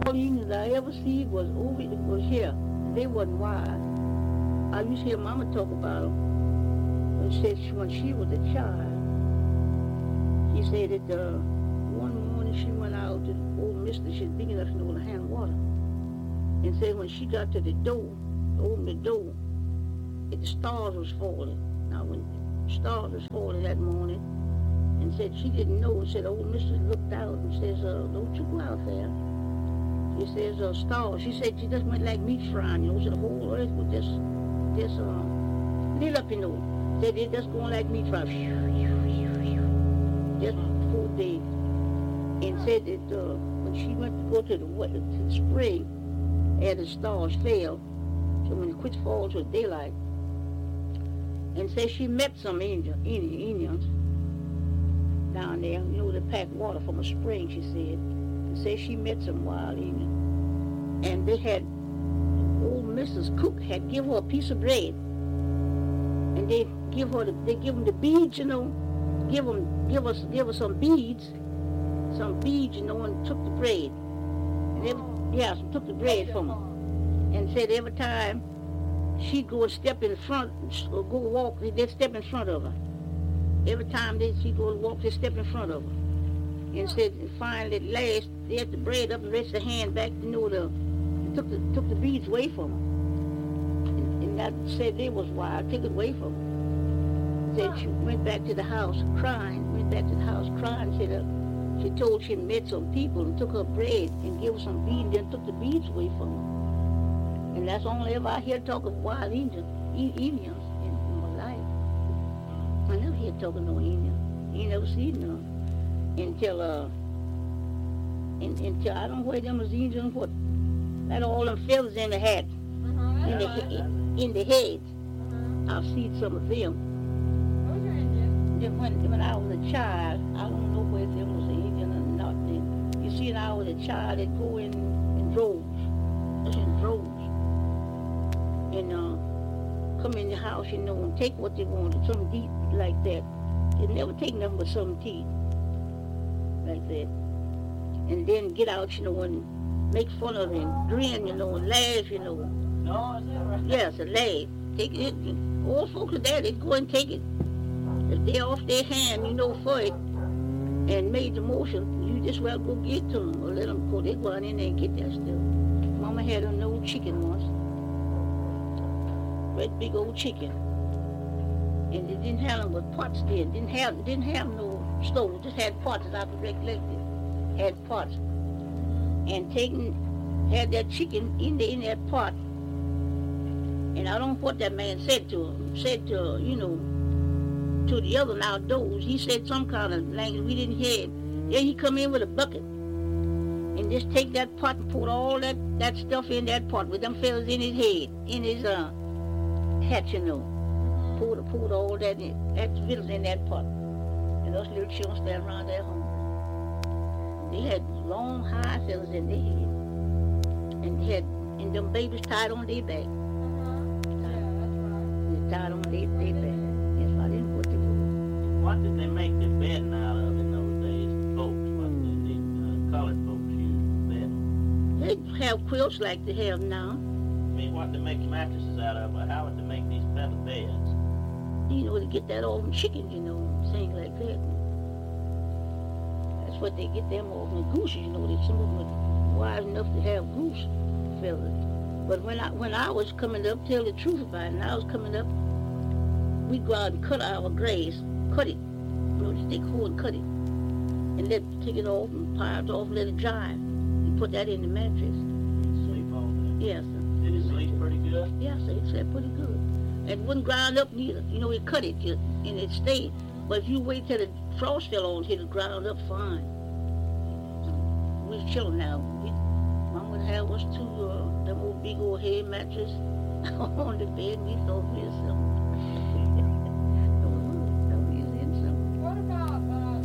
all Indians I ever see was here. They wasn't wise. I used to hear Mama talk about them. When she was a child, she said that one morning she went out to the old mister. She was big enough to know to hand water. And said when she got to the door, opened the door, the stars was falling. Now when the stars was falling that morning, and said she didn't know, and said old mister looked out and says, don't you go out there. She says, stars. She said she just went like meat frying, you know, so the whole earth was just lit up, you know. Said they just going like meat frying. Just before day. And said that when she went to go to the spring, and the stars fell, so when it quit falling to daylight, and said she met some Indians down there, you know, they packed water from a spring, she said. And said she met some wild Indians. And they had, old Mrs. Cook had give her a piece of bread. And they give them the beads, you know, give her some beads, you know, and took the bread. And took the bread from her. And said every time she'd go and step in front, or go walk, they'd step in front of her. Every time she'd go and walk, they'd step in front of her. And said, and finally at last, they had the bread up and raised the hand back, you know, took the beads away from her. And I said they was wild, take it away from her. Said she went back to the house crying, said she told she met some people and took her bread and gave her some beads, then took the beads away from her. And that's only ever I hear talk of wild Indians in my life. I never hear talk of no Indian. You never seen none. Until I don't wear them as Indians, what? Had all them feathers in the hat, in the head. I've seen some of them. Then when I was a child, I don't know whether them was an Indian or not. Then you see, when I was a child, they'd go in droves, and come in the house, you know, and take what they wanted, something to eat like that. They'd never take nothing but something to eat like that. And then get out, you know, and make fun of it, and grin, you know, and laugh, you know. No, is that right? Yes, a laugh. Take it. All folks are there, they'd go and take it. If they're off their hand, you know, for it, and made the motion, you just well go get to them, or let them go. They go on in there and get that stuff. Mama had an old chicken once. Great big old chicken. And they didn't have them but pots then. Didn't have no stove, just had pots, as I could recollect it. Had pots. And had that chicken in that pot. And I don't know what that man said to him. Said to, you know, to the other outdoors. He said some kind of language we didn't hear. Then he come in with a bucket. And just take that pot and put all that stuff in that pot with them feathers in his head, in his hat, you know. Put all that feathers in that pot. And those little children stand around there home. They had long, high feathers in their head. And them babies tied on their back. They tied on their back. That's why I didn't put them. What did they make their bedding out of in those days, folks? What did the colored folks use for bedding? They have quilts like they have now. I mean, what did they make mattresses out of, or how would they make these feather beds? You know, to get that off from chickens, you know, things like that. That's what they get them off from gooses, you know. Some of them are wise enough to have goose feathers. But when I was coming up, tell the truth about it, and I was coming up, we'd go out and cut our grass, cut it, you know, stick hoe and cut it, and take it off and pile it off and let it dry, and put that in the mattress. Sleep on there? Yes, sir. Did it sleep pretty good? Yes, sir, it slept pretty good. And it wouldn't grind up neither. You know, it cut it and it stayed. But if you wait till the frost fell on, it'll grind up fine. We're chilling now. Mom would have us two, them old big old head mattress on the bed. We thought we were something.